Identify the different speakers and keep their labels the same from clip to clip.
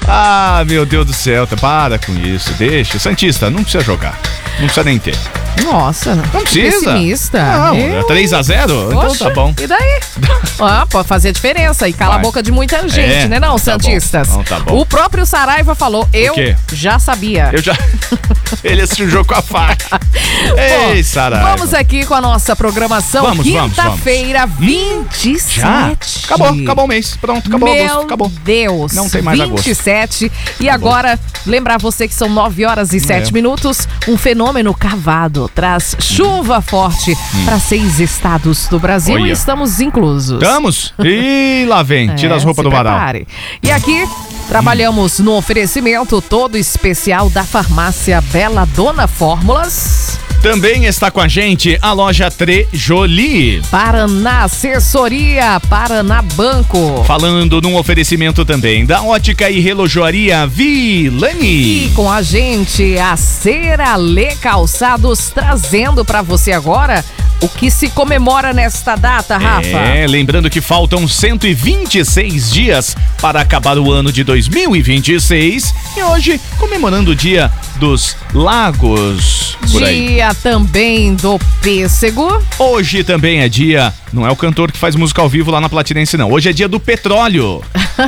Speaker 1: Ah, meu Deus do céu, para com isso, deixa. Santista, não precisa jogar, não precisa nem ter.
Speaker 2: Nossa,
Speaker 1: não precisa.
Speaker 2: Pessimista.
Speaker 1: Não, é 3-0? Então tá bom.
Speaker 2: E daí? Pode fazer diferença e cala a boca de muita gente, né não, santistas?
Speaker 1: Não, tá bom.
Speaker 2: O próprio Saraiva falou, eu já sabia.
Speaker 1: Ele assistiu o jogo com a faca. Ei, Saraiva.
Speaker 2: Vamos aqui com a nossa programação. Quinta-feira, 27.
Speaker 1: Já? Acabou o mês. Pronto, acabou agosto. Acabou.
Speaker 2: Meu Deus.
Speaker 1: Não tem mais agosto.
Speaker 2: 27. E agora, lembrar você que são 9h07. Um fenômeno cavado traz chuva forte para 6 estados do Brasil e estamos inclusos.
Speaker 1: Estamos? E lá vem. Tira as roupas do varal.
Speaker 2: E aqui trabalhamos no oferecimento todo especial da farmácia Bela Dona Fórmulas.
Speaker 1: Também está com a gente a loja Trejoli.
Speaker 2: Paraná Assessoria, Paraná Banco.
Speaker 1: Falando num oferecimento também da Ótica e Relojoaria Vilani.
Speaker 2: E com a gente a Ceralê Calçados, trazendo para você agora o que se comemora nesta data, Rafa.
Speaker 1: Lembrando que faltam 126 dias para acabar o ano de 2026 e hoje comemorando o Dia dos Lagos.
Speaker 2: Dia também do pêssego.
Speaker 1: Hoje também é dia, não é o cantor que faz música ao vivo lá na Platinense não, hoje é dia do petróleo.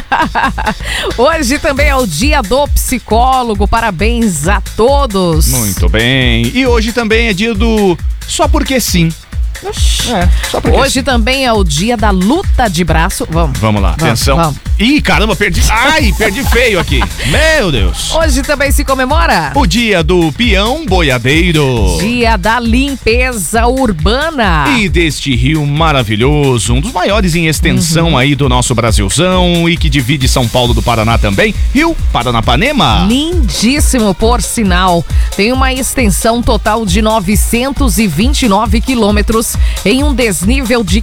Speaker 2: Hoje também é o dia do psicólogo, parabéns a todos.
Speaker 1: Muito bem, e hoje também é dia do Só Porque Sim.
Speaker 2: Só porque hoje também é o dia da luta de braço.
Speaker 1: Vamos lá, atenção. Vamos. Ih, caramba, perdi. Ai, perdi feio aqui. Meu Deus.
Speaker 2: Hoje também se comemora
Speaker 1: o dia do peão boiadeiro.
Speaker 2: Dia da limpeza urbana.
Speaker 1: E deste rio maravilhoso, um dos maiores em extensão aí do nosso Brasilzão e que divide São Paulo do Paraná também, Rio Paranapanema.
Speaker 2: Lindíssimo, por sinal. Tem uma extensão total de 929 quilômetros em um desnível de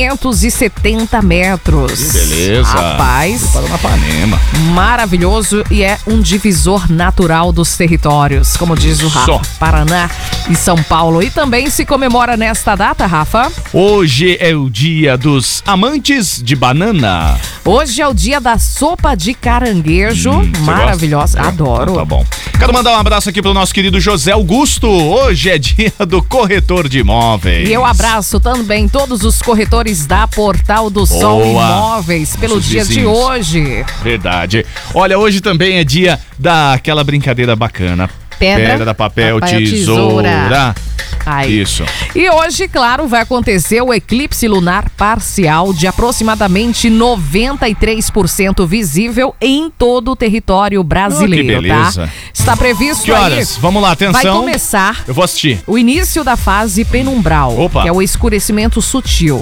Speaker 2: 570 metros.
Speaker 1: Que beleza.
Speaker 2: Rapaz.
Speaker 1: Paranapanema.
Speaker 2: Maravilhoso e é um divisor natural dos territórios, como diz o Rafa. Paraná e São Paulo. E também se comemora nesta data, Rafa.
Speaker 1: Hoje é o dia dos amantes de banana.
Speaker 2: Hoje é o dia da sopa de caranguejo. Maravilhosa. Adoro.
Speaker 1: Tá bom. Quero mandar um abraço aqui pro nosso querido José Augusto. Hoje é dia do corretor de imóveis.
Speaker 2: E eu abraço também todos os corretores da Portal do Sol Imóveis pelo dia de hoje.
Speaker 1: Verdade. Olha, hoje também é dia daquela brincadeira bacana. Pedra, papel, tesoura.
Speaker 2: Aí.
Speaker 1: Isso.
Speaker 2: E hoje, claro, vai acontecer o eclipse lunar parcial de aproximadamente 93% visível em todo o território brasileiro,
Speaker 1: que beleza.
Speaker 2: Tá? Está previsto
Speaker 1: que horas?
Speaker 2: Aí,
Speaker 1: vamos lá, atenção.
Speaker 2: vai começar
Speaker 1: eu vou assistir.
Speaker 2: O início da fase penumbral, que é o escurecimento sutil.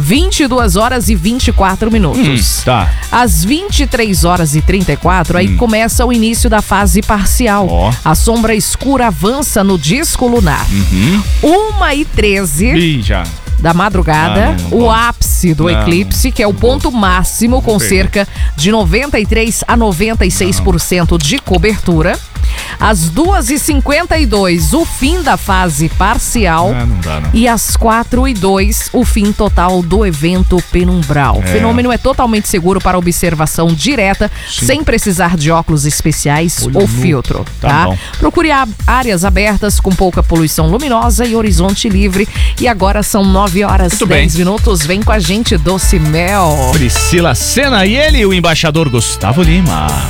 Speaker 2: 22h24.
Speaker 1: Tá.
Speaker 2: Às 23h34, aí começa o início da fase parcial. A sombra escura avança no disco lunar. 1h13 da madrugada, o ápice do eclipse, que é o ponto máximo com cerca de 93 a 96% de cobertura. Às 2h52, o fim da fase parcial.
Speaker 1: Não dá, não.
Speaker 2: E às 4h02, o fim total do evento penumbral. O fenômeno é totalmente seguro para observação direta, sem precisar de óculos especiais ou filtro. Tá? Procure áreas abertas com pouca poluição luminosa e horizonte livre. E agora são 9h10. Vem com a gente, Doce Mel.
Speaker 1: Priscila Sena e ele, o embaixador Gustavo Lima.